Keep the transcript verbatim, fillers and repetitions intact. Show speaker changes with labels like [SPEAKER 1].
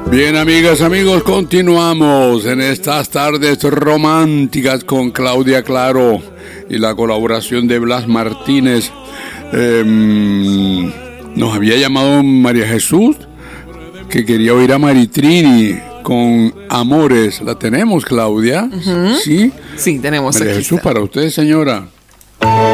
[SPEAKER 1] Bien, amigas, amigos, continuamos en estas tardes románticas con Claudia Claro y la colaboración de Blas Martínez. Eh, nos había llamado María Jesús, que quería oír a Maritrini con Amores. ¿La tenemos, Claudia?
[SPEAKER 2] Uh-huh.
[SPEAKER 1] Sí.
[SPEAKER 2] Sí, tenemos.
[SPEAKER 1] María
[SPEAKER 2] aquí
[SPEAKER 1] Jesús,
[SPEAKER 2] está.
[SPEAKER 1] para usted, señora.